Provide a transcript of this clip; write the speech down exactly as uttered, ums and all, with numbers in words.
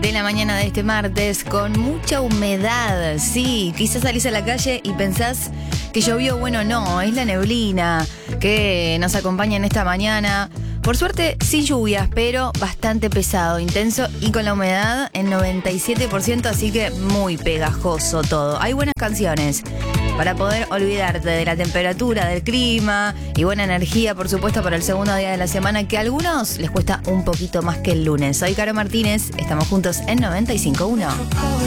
de la mañana de este martes con mucha humedad. Sí, quizás salís a la calle y pensás que llovió. Bueno, no, es la neblina que nos acompaña en esta mañana. Por suerte, sin lluvias, pero bastante pesado, intenso y con la humedad en noventa y siete por ciento, así que muy pegajoso todo. Hay buenas canciones para poder olvidarte de la temperatura, del clima y buena energía, por supuesto, para el segundo día de la semana, que a algunos les cuesta un poquito más que el lunes. Soy Caro Martínez, estamos juntos en noventa y cinco punto uno.